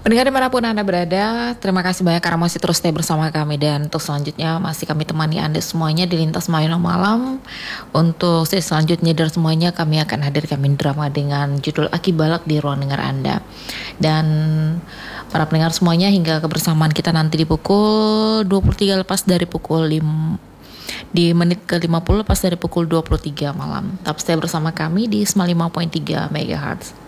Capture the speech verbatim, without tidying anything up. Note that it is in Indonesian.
Pendengar dimanapun Anda berada, terima kasih banyak karena masih terus stay bersama kami. Dan untuk selanjutnya masih kami temani Anda semuanya di Lintas Malam Malam. Untuk sesi selanjutnya dari semuanya kami akan hadirkan drama dengan judul Aki Balak di ruang dengar Anda. Dan para pendengar semuanya, hingga kebersamaan kita nanti di pukul dua puluh tiga lepas dari pukul lima, di menit ke lima puluh lepas dari pukul dua puluh tiga malam. Tetap stay bersama kami di sembilan puluh lima koma tiga megahertz.